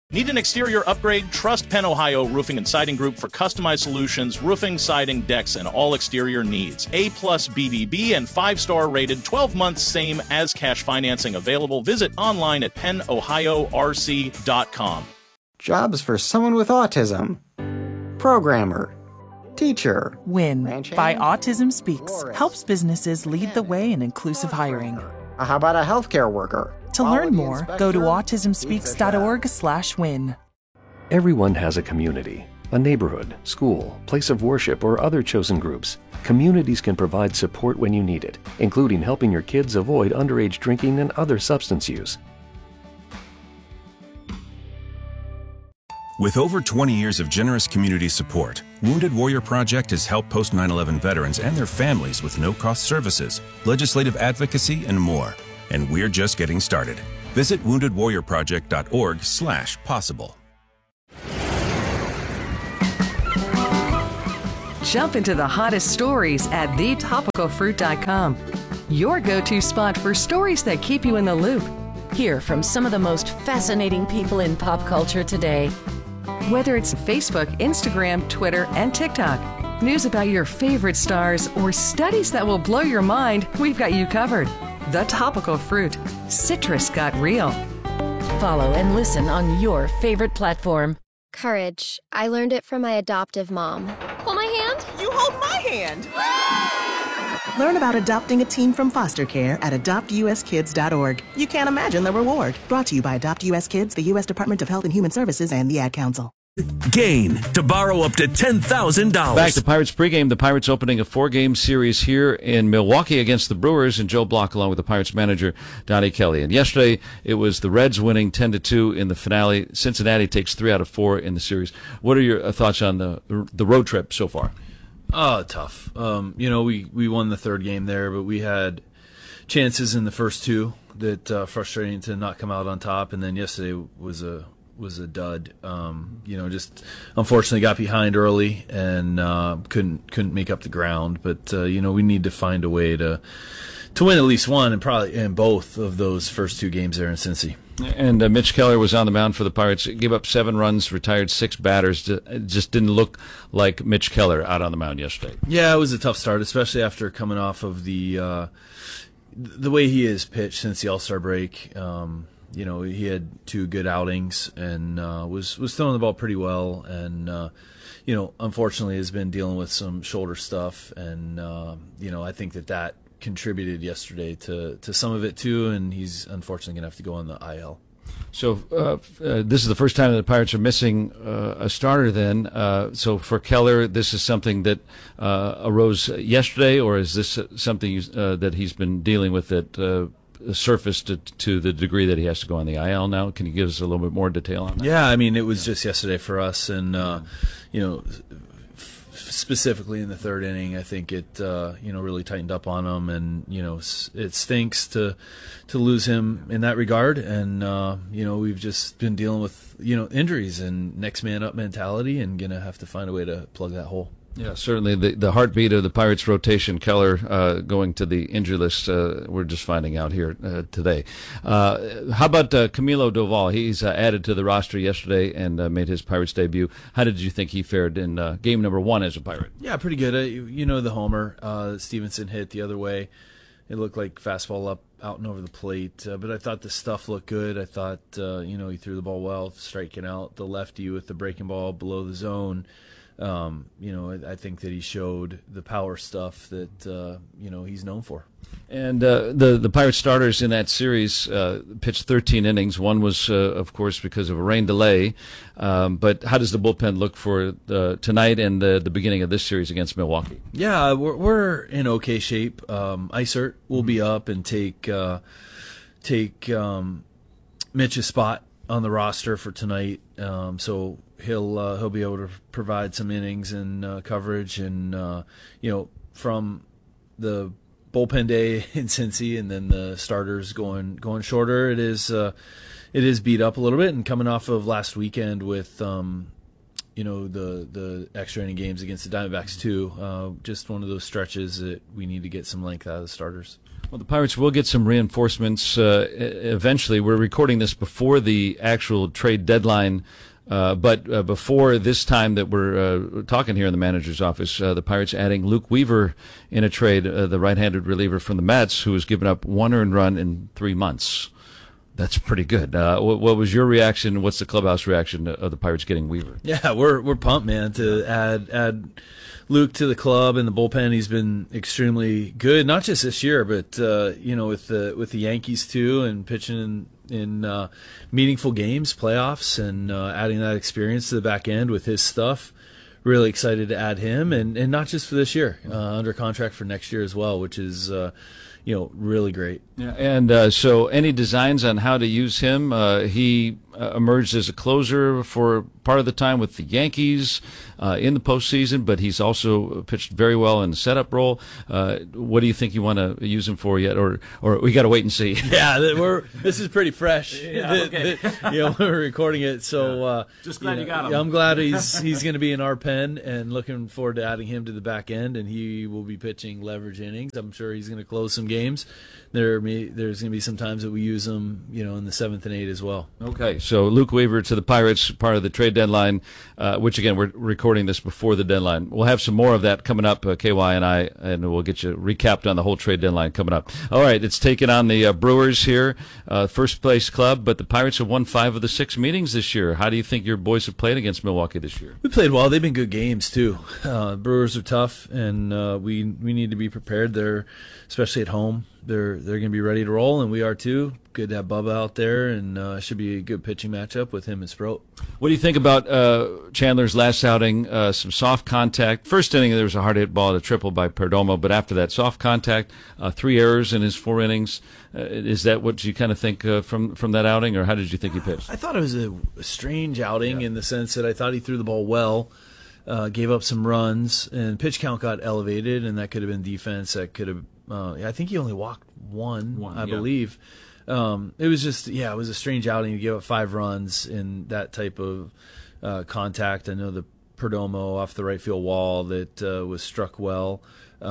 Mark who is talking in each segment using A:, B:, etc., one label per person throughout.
A: Need an exterior upgrade? Trust Penn Ohio Roofing and Siding Group for customized solutions, roofing, siding, decks, and all exterior needs. A-plus BBB and 5-star rated, 12 months same as cash financing available. Visit online at pennohiorc.com.
B: Jobs for someone with autism. Programmer. Teacher.
C: WIN by Autism Speaks helps businesses lead the way in inclusive hiring.
B: How about a healthcare worker?
C: To learn more, go to autismspeaks.org/win.
D: Everyone has a community, a neighborhood, school, place of worship, or other chosen groups. Communities can provide support when you need it, including helping your kids avoid underage drinking and other substance use.
E: With over 20 years of generous community support, Wounded Warrior Project has helped post 9/11 veterans and their families with no-cost services, legislative advocacy, and more. And we're just getting started. Visit woundedwarriorproject.org/possible.
F: Jump into the hottest stories at thetopicalfruit.com. Your go-to spot for stories that keep you in the loop.
G: Hear from some of the most fascinating people in pop culture today.
F: Whether it's Facebook, Instagram, Twitter, and TikTok, news about your favorite stars, or studies that will blow your mind, we've got you covered. The Topical Fruit. Citrus got real.
G: Follow and listen on your favorite platform.
H: Courage. I learned it from my adoptive mom. Hold my hand.
I: You hold my hand.
J: Learn about adopting a teen from foster care at adoptuskids.org. You can't imagine the reward. Brought to you by Adopt US Kids, the U.S. Department of Health and Human Services, and the Ad Council.
K: Gain to borrow up to $10,000.
L: Back to Pirates pregame. The Pirates opening a 4-game series here in Milwaukee against the Brewers, and Joe Block along with the Pirates manager Donnie Kelly. And yesterday it was the Reds winning 10-2 in the finale. Cincinnati takes 3 out of 4 in the series. What are your thoughts on the road trip so far?
M: Tough. We won the third game there, but we had chances in the first two that frustrating to not come out on top, and then yesterday was a dud. Just unfortunately got behind early and couldn't make up the ground. But we need to find a way to win at least one, and probably in both of those first 2 games there in Cincy.
L: And Mitch Keller was on the mound for the Pirates. Gave up 7 runs, retired 6 batters. It just didn't look like Mitch Keller out on the mound yesterday.
M: Yeah, it was a tough start, especially after coming off of the way he has pitched since the All-Star break. He had 2 good outings and was throwing the ball pretty well, and unfortunately has been dealing with some shoulder stuff, and I think that contributed yesterday to some of it too, and he's unfortunately going to have to go on the IL.
L: So this is the first time that the Pirates are missing a starter then. So for Keller, this is something that arose yesterday, or is this something that he's been dealing with that surfaced to the degree that he has to go on the IL now? Can you give us a little bit more detail on that?
M: Yeah, I mean, it was just yesterday for us, and specifically in the third inning, I think it really tightened up on him, and it stinks to lose him in that regard. And we've just been dealing with injuries and next man up mentality, and gonna have to find a way to plug that hole.
L: Yeah, certainly the heartbeat of the Pirates rotation, Keller going to the injury list, we're just finding out here today. How about Camilo Doval? He's added to the roster yesterday and made his Pirates debut. How did you think he fared in game number 1 as a Pirate?
M: Yeah, pretty good. The homer Stevenson hit the other way. It looked like fastball up, out and over the plate. But I thought the stuff looked good. I thought, he threw the ball well, striking out the lefty with the breaking ball below the zone. I think that he showed the power stuff that he's known for.
L: And the Pirates starters in that series pitched 13 innings. One was, of course, because of a rain delay. But how does the bullpen look for tonight and the beginning of this series against Milwaukee?
M: Yeah, we're in okay shape. Isert will be up and take Mitch's spot on the roster for tonight. So he'll be able to provide some innings and coverage, and from the bullpen day in Cincy and then the starters going shorter, it is beat up a little bit, and coming off of last weekend with the extra inning games against the Diamondbacks too. Just one of those stretches that we need to get some length out of the starters.
L: Well, the Pirates will get some reinforcements eventually. We're recording this before the actual trade deadline, but before this time that we're talking here in the manager's office, the Pirates adding Luke Weaver in a trade, the right-handed reliever from the Mets, who has given up 1 earned run in 3 months. That's pretty good. What was your reaction? What's the clubhouse reaction of the Pirates getting Weaver?
M: Yeah, we're pumped, man, to add Luke to the club and the bullpen. He's been extremely good, not just this year, but with the Yankees too, and pitching in meaningful games, playoffs, and adding that experience to the back end with his stuff. Really excited to add him, and not just for this year, under contract for next year as well, which is really great.
L: Yeah, and so any designs on how to use him? He emerged as a closer for part of the time with the Yankees in the postseason, but he's also pitched very well in the setup role. What do you think you want to use him for yet, or we got to wait and see?
M: Yeah, this is pretty fresh.
L: Yeah, okay.
M: We're recording it, so
L: just glad you got him.
M: I'm glad he's going to be in our pen, and looking forward to adding him to the back end. And he will be pitching leverage innings. I'm sure he's going to close some games. There's going to be some times that we use him, in the 7th and 8th as well.
L: Okay, so Luke Weaver to the Pirates, part of the trade deadline, which again we're recording this before the deadline. We'll have some more of that coming up, KY and I, and we'll get you recapped on the whole trade deadline coming up. All right, it's taking on the Brewers here, first place club, but the Pirates have won 5 of the 6 meetings this year. How do you think your boys have played against Milwaukee this year?
M: We played well. They've been good games too. Brewers are tough, and we need to be prepared. They're especially at home. They're going to be ready to roll, and we are too. Good to have Bubba out there, and should be a good pitching matchup with him and Sproat.
L: What do you think about Chandler's last outing? Some soft contact. First inning, there was a hard hit ball at a triple by Perdomo, but after that, soft contact, 3 errors in his 4 innings. Is that what you kind of think from that outing, or how did you think he pitched?
M: I thought it was a strange outing in the sense that I thought he threw the ball well, gave up some runs, and pitch count got elevated, and that could have been defense. That could have. I think he only walked one, I believe. It was just, it was a strange outing. You give up 5 runs in that type of contact. I know the Perdomo off the right field wall that was struck well.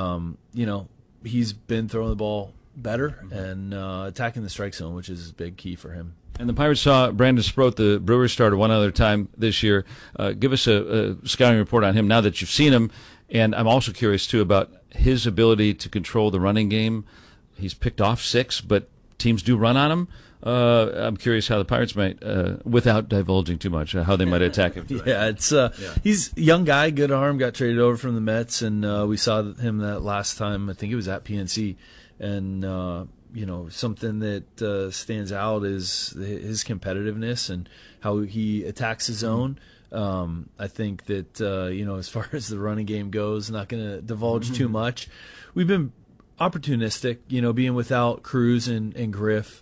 M: He's been throwing the ball better and attacking the strike zone, which is a big key for him.
L: And the Pirates saw Brandon Sproat, the Brewers starter, one other time this year. Give us a scouting report on him now that you've seen him. And I'm also curious, too, about his ability to control the running game. He's picked off 6, but teams do run on him. I'm curious how the Pirates might, without divulging too much, how they might attack him.
M: He's a young guy, good arm, got traded over from the Mets, and we saw him that last time. I think it was at PNC. And, something that stands out is his competitiveness and how he attacks his zone. I think that, as far as the running game goes, not going to divulge too much. We've been opportunistic, being without Cruz and Griff.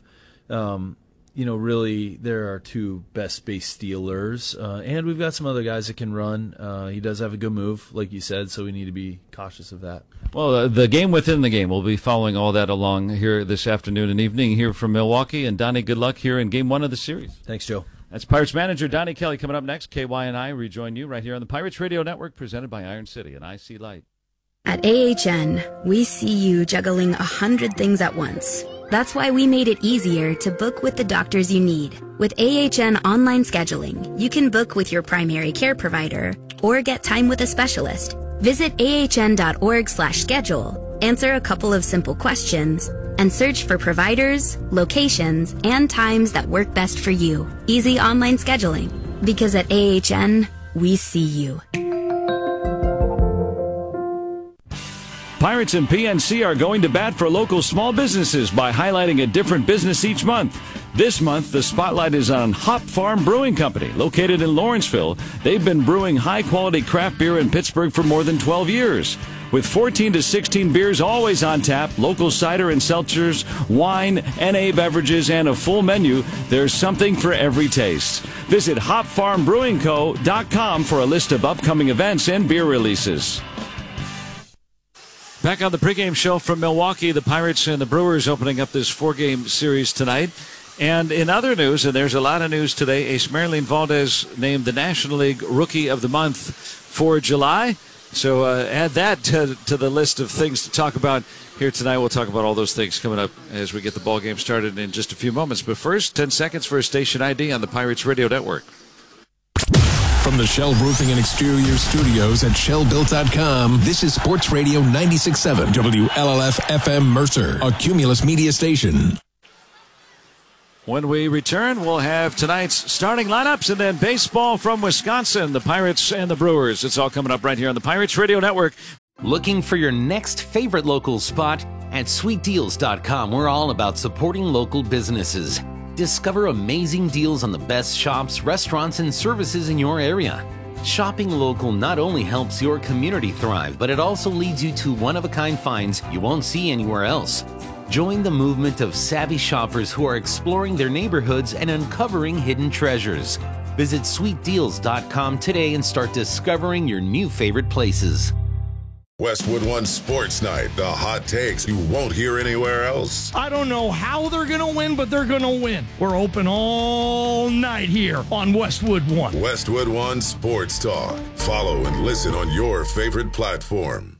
M: Really they're our 2 best base stealers. And we've got some other guys that can run. He does have a good move, like you said, so we need to be cautious of that.
L: Well, the game within the game. We'll be following all that along here this afternoon and evening here from Milwaukee. And Donnie, good luck here in Game 1 of the series.
M: Thanks, Joe.
L: That's Pirates manager Donnie Kelly coming up next. KY and I rejoin you right here on the Pirates Radio Network, presented by Iron City and IC Light.
I: At AHN, we see you juggling 100 things at once. That's why we made it easier to book with the doctors you need. With AHN online scheduling, you can book with your primary care provider or get time with a specialist. Visit ahn.org/schedule, answer a couple of simple questions, and search for providers, locations, and times that work best for you. Easy online scheduling. Because at AHN, we see you.
K: Pirates and PNC are going to bat for local small businesses by highlighting a different business each month. This month, the spotlight is on Hop Farm Brewing Company, located in Lawrenceville. They've been brewing high-quality craft beer in Pittsburgh for more than 12 years. With 14 to 16 beers always on tap, local cider and seltzers, wine, NA beverages, and a full menu, there's something for every taste. Visit hopfarmbrewingco.com for a list of upcoming events and beer releases. Back on the pregame show from Milwaukee, the Pirates and the Brewers opening up this 4-game series tonight. And in other news, and there's a lot of news today, Esmeralyn Valdez named the National League Rookie of the Month for July. So add that to the list of things to talk about here tonight. We'll talk about all those things coming up as we get the ball game started in just a few moments. But first, 10 seconds for a station ID on the Pirates Radio Network.
N: From the Shell Roofing and Exterior Studios at ShellBuilt.com, this is Sports Radio 96.7 WLLF FM Mercer, a Cumulus media station.
K: When we return, we'll have tonight's starting lineups and then baseball from Wisconsin, the Pirates and the Brewers. It's all coming up right here on the Pirates Radio Network.
O: Looking for your next favorite local spot? At SweetDeals.com, we're all about supporting local businesses. Discover amazing deals on the best shops, restaurants, and services in your area. Shopping local not only helps your community thrive, but it also leads you to one-of-a-kind finds you won't see anywhere else. Join the movement of savvy shoppers who are exploring their neighborhoods and uncovering hidden treasures. Visit SweetDeals.com today and start discovering your new favorite places.
P: Westwood One Sports Night, the hot takes you won't hear anywhere else.
Q: I don't know how they're going to win, but they're going to win. We're open all night here on Westwood One.
P: Westwood One Sports Talk. Follow and listen on your favorite platform.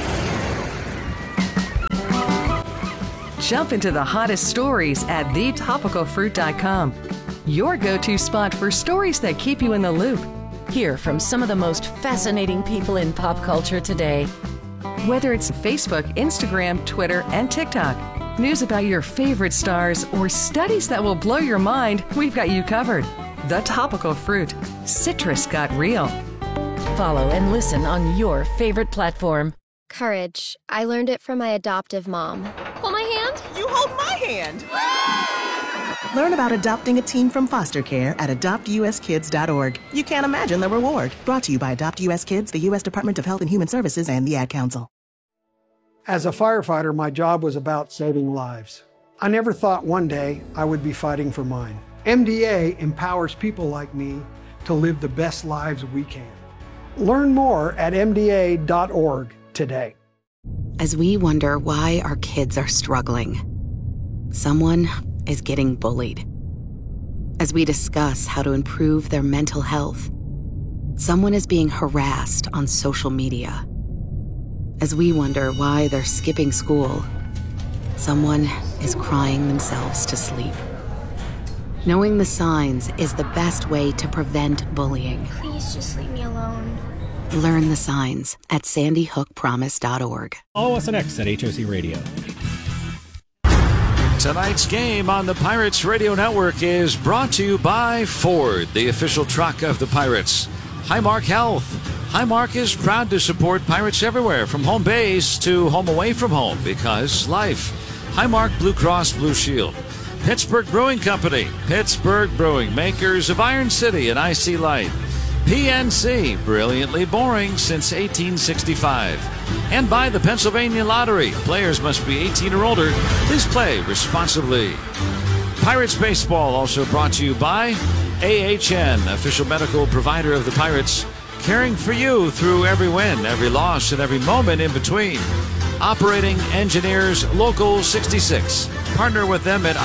F: Jump into the hottest stories at thetopicalfruit.com. Your go-to spot for stories that keep you in the loop.
G: Hear from some of the most fascinating people in pop culture today.
F: Whether it's Facebook, Instagram, Twitter, and TikTok, news about your favorite stars, or studies that will blow your mind, we've got you covered. The Topical Fruit. Citrus got real.
G: Follow and listen on your favorite platform.
H: Courage. I learned it from my adoptive mom. Hold my hand.
J: You hold my hand. Learn about adopting a teen from foster care at adoptuskids.org. You can't imagine the reward. Brought to you by Adopt US Kids, the U.S. Department of Health and Human Services, and the Ad Council.
R: As a firefighter, my job was about saving lives. I never thought one day I would be fighting for mine. MDA empowers people like me to live the best lives we can. Learn more at MDA.org today.
S: As we wonder why our kids are struggling, someone is getting bullied. As we discuss how to improve their mental health, someone is being harassed on social media. As we wonder why they're skipping school, someone is crying themselves to sleep. Knowing the signs is the best way to prevent bullying.
T: Please just leave me alone.
S: Learn the signs at sandyhookpromise.org.
U: Follow us on X at HOC Radio.
K: Tonight's game on the Pirates Radio Network is brought to you by Ford, the official truck of the Pirates. Highmark Health. Highmark is proud to support Pirates everywhere, from home base to home away from home, because life. Highmark Blue Cross Blue Shield. Pittsburgh Brewing Company. Pittsburgh Brewing, makers of Iron City and Icy Light. PNC, brilliantly boring since 1865. And by the Pennsylvania Lottery. Players must be 18 or older. Please play responsibly. Pirates Baseball also brought to you by AHN, official medical provider of the Pirates, caring for you through every win, every loss, and every moment in between. Operating Engineers Local 66. Partner with them at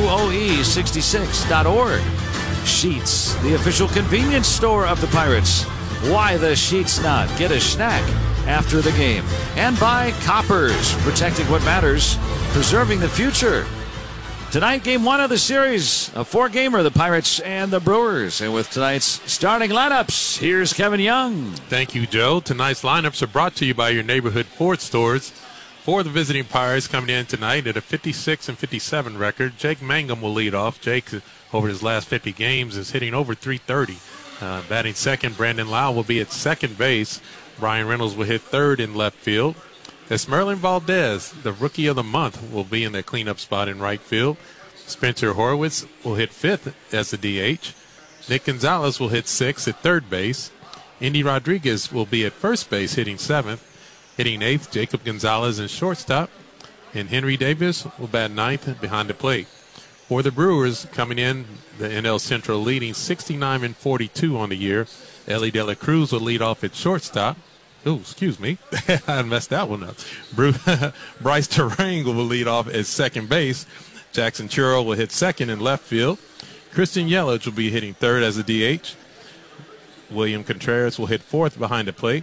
K: IUOE66.org. Sheets, the official convenience store of the Pirates. Why the Sheets not? Get a snack after the game. And by Coppers, protecting what matters, preserving the future. Tonight, game one of the series, a four-gamer, the Pirates and the Brewers. And with tonight's starting lineups, here's Kevin Young.
V: Thank you, Joe. Tonight's lineups are brought to you by your neighborhood Ford stores. For the visiting Pirates coming in tonight at a 56-57 record, Jake Mangum will lead off. Jake, over his last 50 games, is hitting over .330. Batting second, Brandon Lau will be at second base. Brian Reynolds will hit third in left field. Esmerlin Valdez, the rookie of the month, will be in the cleanup spot in right field. Spencer Horwitz will hit fifth as the DH. Nick Gonzalez will hit sixth at third base. Indy Rodriguez will be at first base, hitting seventh. Hitting eighth, Jacob Gonzalez in shortstop. And Henry Davis will bat ninth behind the plate. For the Brewers, coming in, the NL Central leading 69-42 on the year. Ellie De La Cruz will lead off at shortstop. Oh, excuse me. I messed that one up. Bryce Terang will lead off at second base. Jackson Churro will hit second in left field. Christian Yelich will be hitting third as a DH. William Contreras will hit fourth behind the plate.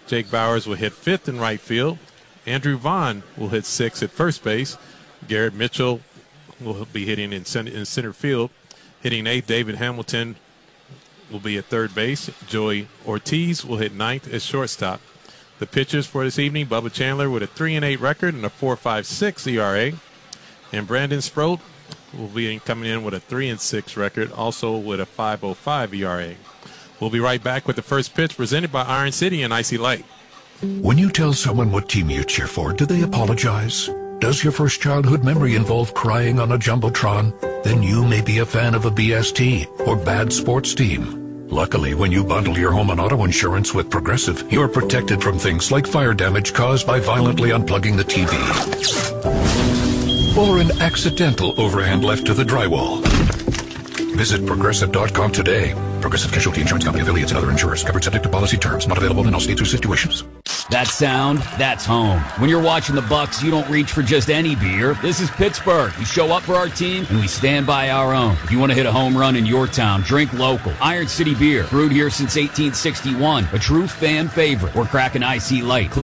V: Jake Bowers will hit 5th in right field. Andrew Vaughn will hit 6th at first base. Garrett Mitchell will be hitting in center field. Hitting 8th, David Hamilton will be at third base. Joey Ortiz will hit 9th at shortstop. The pitchers for this evening, Bubba Chandler with a 3-8 record and a 4.56 ERA. And Brandon Sproat will be coming in with a 3-6 record, also with a 5.05 ERA. We'll be right back with the first pitch presented by Iron City and Icy Light.
A: When you tell someone what team you cheer for, do they apologize? Does your first childhood memory involve crying on a Jumbotron? Then you may be a fan of a BST or bad sports team. Luckily, when you bundle your home and auto insurance with Progressive, you're protected from things like fire damage caused by violently unplugging the TV or an accidental overhand left to the drywall. Visit Progressive.com today. Progressive Casualty Insurance Company, affiliates, and other insurers. Covered subject to policy terms. Not available in all states or situations.
B: That sound, that's home. When you're watching the Bucks, you don't reach for just any beer. This is Pittsburgh. We show up for our team, and we stand by our own. If you want to hit a home run in your town, drink local. Iron City Beer, brewed here since 1861. A true fan favorite. We're cracking Icy Light.